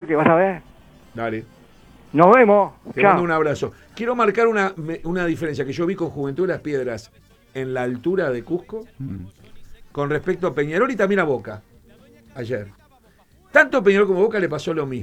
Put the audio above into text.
que vas a ver. Dale. Nos vemos. Te Chao. mando un abrazo. Quiero marcar una diferencia que yo vi con Juventud de las Piedras en la altura de Cusco con respecto a Peñarol y también a Boca ayer. Tanto a Peñarol como a Boca le pasó lo mismo.